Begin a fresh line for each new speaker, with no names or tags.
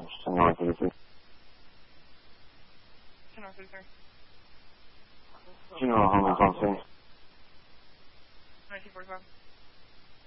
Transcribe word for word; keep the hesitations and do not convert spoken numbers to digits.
ten north thirty-three.
ten north thirty-three.
General Holmes on scene.
nineteen forty-five.